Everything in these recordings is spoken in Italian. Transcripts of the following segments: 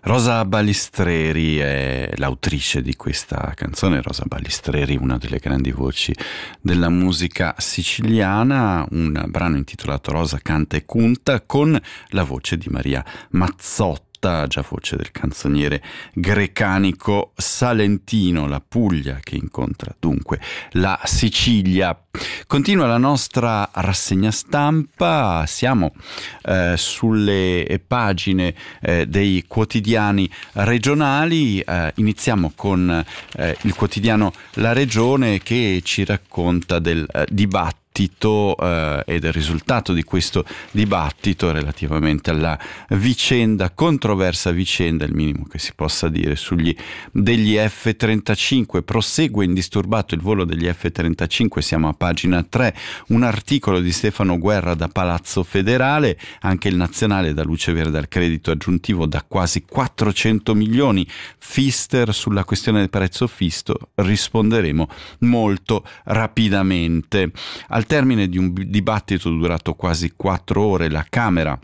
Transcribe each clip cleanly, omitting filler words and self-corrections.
Rosa Balistreri è l'autrice di questa canzone. Rosa Balistreri, una delle grandi voci della musica siciliana, un brano intitolato Rosa canta e cunta con la voce di Maria Mazzotta, già voce del canzoniere grecanico salentino, la Puglia che incontra dunque la Sicilia. Continua la nostra rassegna stampa, siamo sulle pagine dei quotidiani regionali. Iniziamo con il quotidiano La Regione, che ci racconta del dibattito e del risultato di questo dibattito relativamente alla controversa vicenda, il minimo che si possa dire, degli F-35. Prosegue indisturbato il volo degli F-35, siamo a pagina 3, un articolo di Stefano Guerra da Palazzo Federale. Anche il Nazionale dà luce verde al credito aggiuntivo da quasi 400 milioni. Pfister, sulla questione del prezzo fisso risponderemo molto rapidamente. Al termine di un dibattito durato quasi 4 ore, la Camera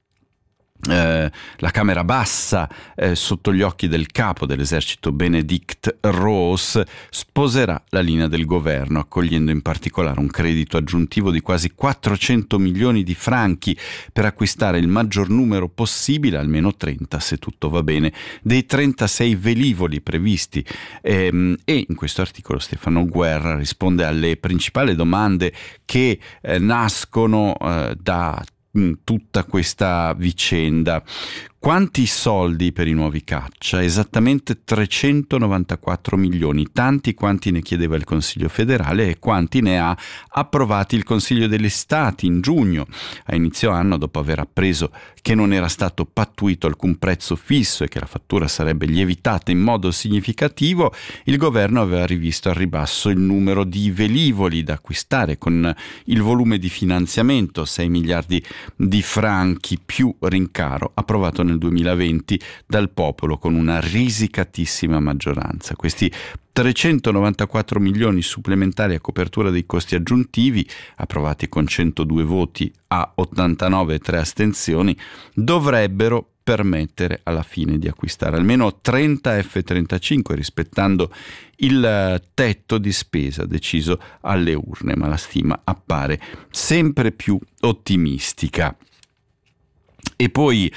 bassa, sotto gli occhi del capo dell'esercito Benedict Roos, sposerà la linea del governo, accogliendo in particolare un credito aggiuntivo di quasi 400 milioni di franchi per acquistare il maggior numero possibile, almeno 30 se tutto va bene, dei 36 velivoli previsti. E in questo articolo Stefano Guerra risponde alle principali domande che nascono da tutta questa vicenda. Quanti soldi per i nuovi caccia? Esattamente 394 milioni, tanti quanti ne chiedeva il Consiglio federale e quanti ne ha approvati il Consiglio degli Stati in giugno. A inizio anno, dopo aver appreso che non era stato pattuito alcun prezzo fisso e che la fattura sarebbe lievitata in modo significativo, il governo aveva rivisto al ribasso il numero di velivoli da acquistare, con il volume di finanziamento, 6 miliardi di franchi più rincaro, approvato nel 2020 dal popolo con una risicatissima maggioranza. Questi 394 milioni supplementari a copertura dei costi aggiuntivi, approvati con 102 voti a 89 e 3 astensioni, dovrebbero permettere alla fine di acquistare almeno 30 F-35, rispettando il tetto di spesa deciso alle urne, ma la stima appare sempre più ottimistica. E poi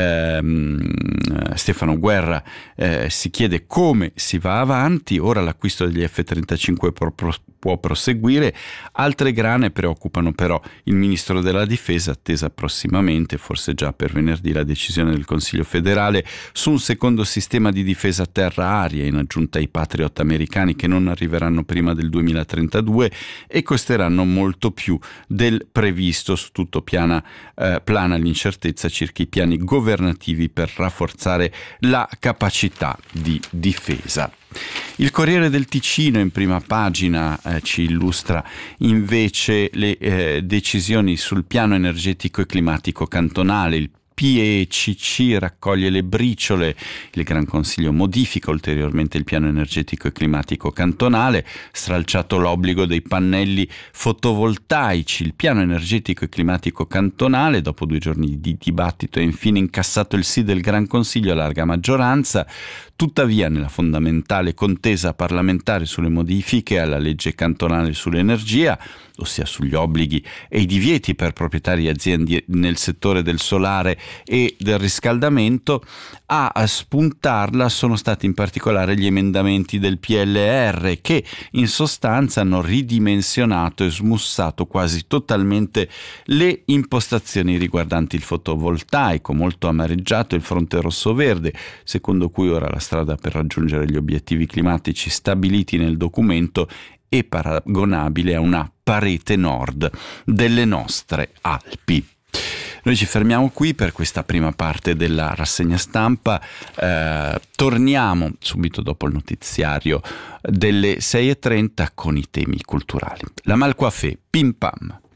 Stefano Guerra si chiede come si va avanti. Ora l'acquisto degli F-35 può proseguire. Altre grane preoccupano però il ministro della difesa, attesa prossimamente, forse già per venerdì, la decisione del Consiglio federale su un secondo sistema di difesa terra-aria in aggiunta ai Patriot americani, che non arriveranno prima del 2032 e costeranno molto più del previsto. Su tutto plana l'incertezza circa i piani governativi per rafforzare la capacità di difesa. Il Corriere del Ticino in prima pagina ci illustra invece le decisioni sul piano energetico e climatico cantonale. Il PECC raccoglie le briciole, il Gran Consiglio modifica ulteriormente il piano energetico e climatico cantonale, stralciato l'obbligo dei pannelli fotovoltaici. Il piano energetico e climatico cantonale, dopo 2 giorni di dibattito, ha infine incassato il sì del Gran Consiglio a larga maggioranza. Tuttavia, nella fondamentale contesa parlamentare sulle modifiche alla legge cantonale sull'energia, ossia sugli obblighi e i divieti per proprietari e aziende nel settore del solare e del riscaldamento, a spuntarla sono stati in particolare gli emendamenti del PLR, che in sostanza hanno ridimensionato e smussato quasi totalmente le impostazioni riguardanti il fotovoltaico, molto amareggiato il fronte rosso-verde, secondo cui ora la strada per raggiungere gli obiettivi climatici stabiliti nel documento è paragonabile a una parete nord delle nostre Alpi. Noi ci fermiamo qui per questa prima parte della rassegna stampa. Torniamo subito dopo il notiziario delle 6:30 con i temi culturali. La Malcoifé, pim pam.